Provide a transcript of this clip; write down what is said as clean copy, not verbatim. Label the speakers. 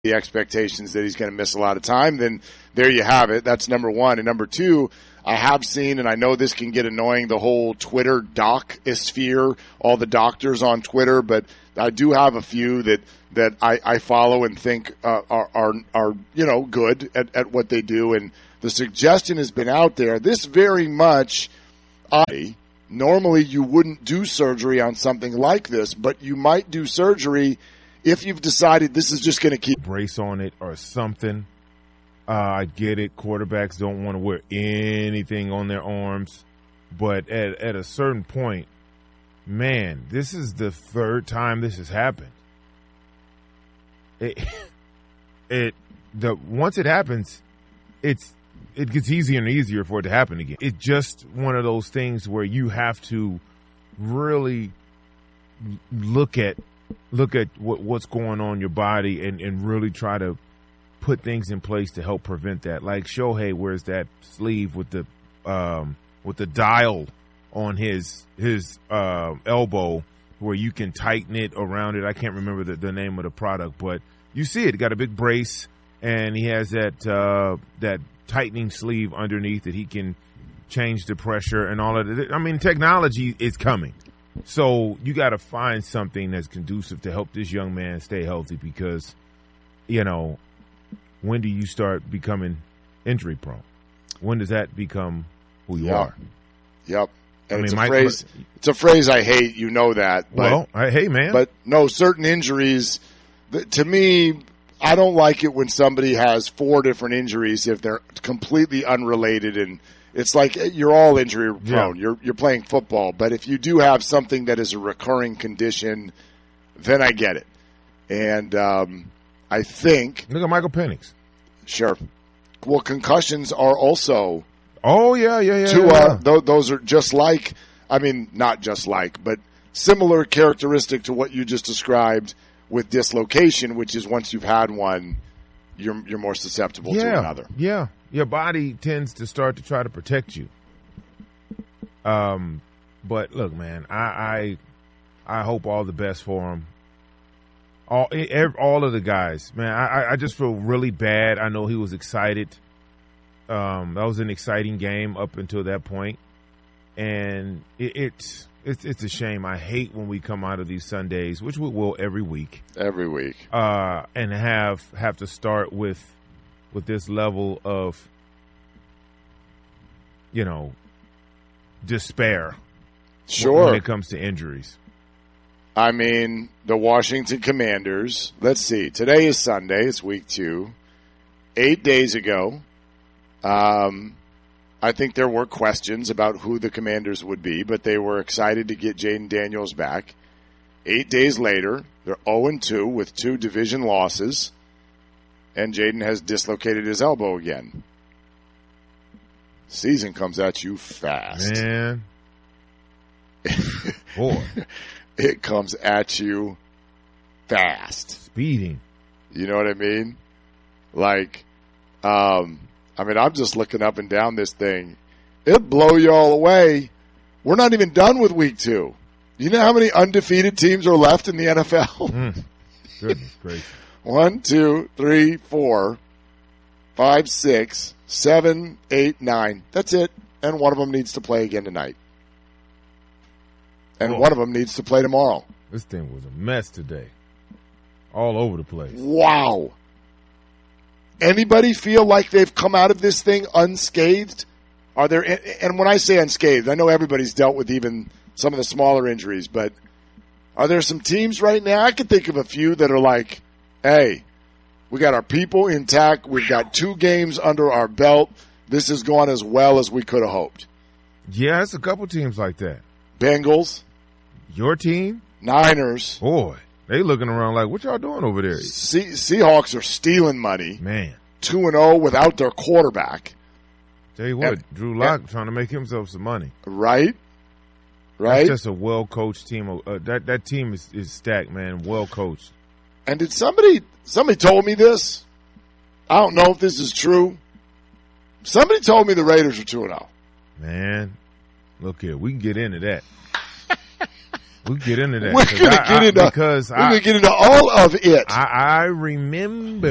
Speaker 1: the expectations that he's going to miss a lot of time, then there you have it. That's number one. And number two, I have seen, and I know this can get annoying, the whole Twitter doc-sphere, all the doctors on Twitter, but I do have a few that I follow and think are good at what they do. And the suggestion has been out there. This very much, normally you wouldn't do surgery on something like this, but you might do surgery if you've decided this is just going to keep
Speaker 2: brace on it or something. I get it. Quarterbacks don't want to wear anything on their arms. But at a certain point, man, this is the third time this has happened. Once it happens, it gets easier and easier for it to happen again. It's just one of those things where you have to really look at what's going on in your body and really try to put things in place to help prevent that. Like Shohei wears that sleeve with the dial on his elbow where you can tighten it around it. I can't remember the name of the product, but you see it. He got a big brace, and he has that tightening sleeve underneath that he can change the pressure and all of it. I mean, technology is coming. So you got to find something that's conducive to help this young man stay healthy because, when do you start becoming injury prone? When does that become who you are?
Speaker 1: Yep. And it's a phrase I hate, that. But,
Speaker 2: hey, man.
Speaker 1: But no, certain injuries, to me, I don't like it when somebody has 4 different injuries if they're completely unrelated, and it's like you're all injury prone. Yeah. You're playing football, but if you do have something that is a recurring condition, then I get it. And I think
Speaker 2: look at Michael Penix.
Speaker 1: Sure. Well, concussions are also.
Speaker 2: Oh yeah.
Speaker 1: Those are just like. I mean, not just like, but similar characteristic to what you just described with dislocation, which is once you've had one, you're more susceptible to another.
Speaker 2: Yeah. Your body tends to start to try to protect you. But look, man, I hope all the best for him. All of the guys, man. I just feel really bad. I know he was excited. That was an exciting game up until that point, and it's a shame. I hate when we come out of these Sundays, which we will every week. And have to start with this level of, despair.
Speaker 1: Sure.
Speaker 2: When it comes to injuries.
Speaker 1: I mean, the Washington Commanders, let's see. Today is Sunday. It's week 2. 8 days ago, I think there were questions about who the Commanders would be, but they were excited to get Jaden Daniels back. 8 days later, they're 0-2 with 2 division losses. And Jaden has dislocated his elbow again. Season comes at you fast.
Speaker 2: Man. Boy.
Speaker 1: It comes at you fast.
Speaker 2: Speeding.
Speaker 1: You know what I mean? Like, I'm just looking up and down this thing. It'll blow you all away. We're not even done with week 2. You know how many undefeated teams are left in the NFL?
Speaker 2: Goodness gracious.
Speaker 1: 1, 2, 3, 4, 5, 6, 7, 8, 9. That's it. And one of them needs to play again tonight. And one of them needs to play tomorrow.
Speaker 2: This thing was a mess today. All over the place.
Speaker 1: Wow. Anybody feel like they've come out of this thing unscathed? Are there? And when I say unscathed, I know everybody's dealt with even some of the smaller injuries, but are there some teams right now? I can think of a few that are like, hey, we got our people intact. We've got 2 games under our belt. This has gone as well as we could have hoped.
Speaker 2: Yeah, it's a couple teams like that.
Speaker 1: Bengals.
Speaker 2: Your team?
Speaker 1: Niners.
Speaker 2: Boy, they looking around like, what y'all doing over there?
Speaker 1: Seahawks are stealing money.
Speaker 2: Man.
Speaker 1: 2-0 without their quarterback.
Speaker 2: Tell you what, Drew Lock trying to make himself some money.
Speaker 1: Right?
Speaker 2: That's just a well-coached team. That team is stacked, man. Well-coached.
Speaker 1: And did somebody told me this? I don't know if this is true. Somebody told me the Raiders are 2-0.
Speaker 2: Man, look here. We can get into that. We're going to
Speaker 1: get into all of it.
Speaker 2: I remember